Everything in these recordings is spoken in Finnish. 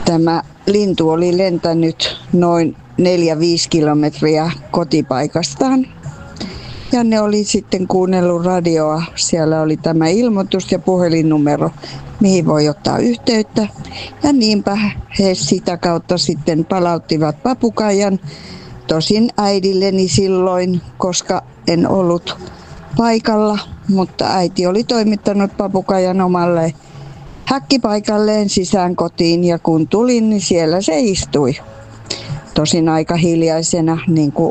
Tämä lintu oli lentänyt noin 4-5 kilometriä kotipaikastaan. Ja ne oli sitten kuunnellut radioa. Siellä oli tämä ilmoitus ja puhelinnumero, mihin voi ottaa yhteyttä. Ja niinpä he sitä kautta sitten palauttivat papukaijan. Tosin äidilleni silloin, koska en ollut paikalla, mutta äiti oli toimittanut papukaijan omalle häkkipaikalleen sisään kotiin ja kun tulin, niin siellä se istui. Tosin aika hiljaisena, niin kuin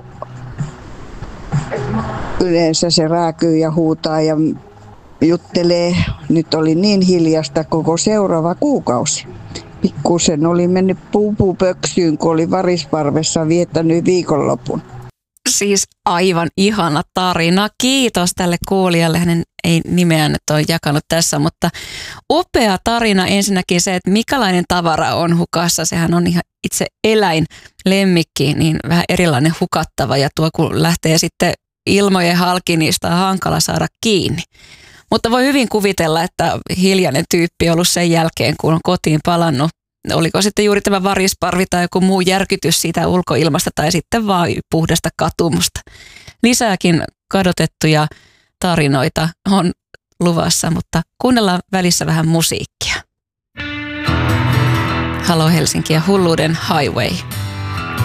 yleensä se rääkyy ja huutaa ja juttelee. Nyt oli niin hiljasta koko seuraava kuukausi. Pikkusen oli mennyt puupöksyyn, kun oli Varisparvessa viettänyt viikonlopun. Siis aivan ihana tarina. Kiitos tälle kuulijalle. Hänen ei nimeään nyt ole jakanut tässä, mutta upea tarina ensinnäkin se, että mikälainen tavara on hukassa. Sehän on ihan itse eläinlemmikki, niin vähän erilainen hukattava ja tuo kun lähtee sitten ilmojen halki, niin sitä on hankala saada kiinni. Mutta voi hyvin kuvitella, että hiljainen tyyppi on ollut sen jälkeen, kun on kotiin palannut. Oliko sitten juuri tämä varisparvi tai joku muu järkytys siitä ulkoilmasta tai sitten vaan puhdasta katumusta. Lisääkin kadotettuja tarinoita on luvassa, mutta kuunnellaan välissä vähän musiikkia. Halo Helsinki ja Hulluuden Highway.